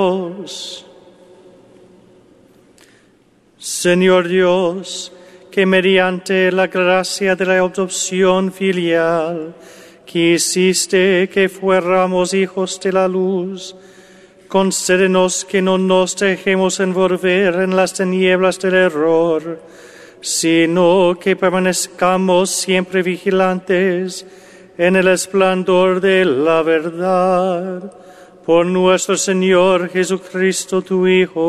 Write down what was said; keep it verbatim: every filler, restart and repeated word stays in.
Señor Dios, que mediante la gracia de la adopción filial quisiste que fuéramos hijos de la luz, concédenos que no nos dejemos envolver en las tinieblas del error, sino que permanezcamos siempre vigilantes en el esplendor de la verdad. Por nuestro Señor Jesucristo, tu Hijo,